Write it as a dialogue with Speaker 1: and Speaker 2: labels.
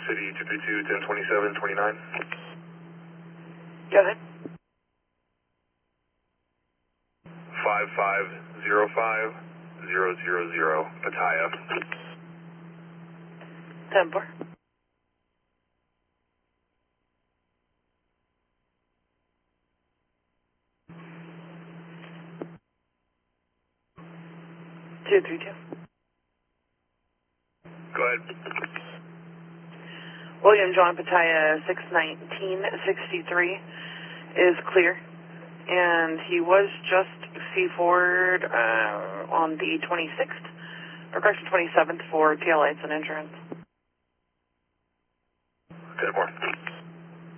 Speaker 1: City 232-1027-29.
Speaker 2: Go ahead.
Speaker 1: 5505000, Pattaya.
Speaker 2: 10-4. Two, 3, 2.
Speaker 1: Go ahead.
Speaker 2: William John Pattaya 61963 is clear, and he was just C4'd on the 26th, progression 27th for tail lights and insurance.
Speaker 1: 10-4.